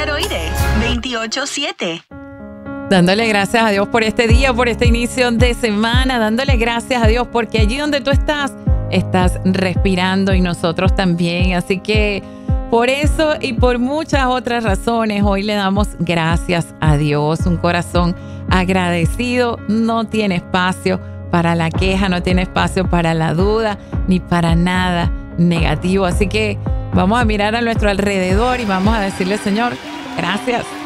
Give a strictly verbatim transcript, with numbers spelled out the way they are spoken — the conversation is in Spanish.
Tiroides veintiocho siete. Dándole gracias a Dios por este día, por este inicio de semana, dándole gracias a Dios porque allí donde tú estás, estás respirando y nosotros también. Así que por eso y por muchas otras razones, hoy le damos gracias a Dios. Un corazón agradecido no tiene espacio para la queja, no tiene espacio para la duda, ni para nada negativo. Así que vamos a mirar a nuestro alrededor y vamos a decirle, Señor, gracias.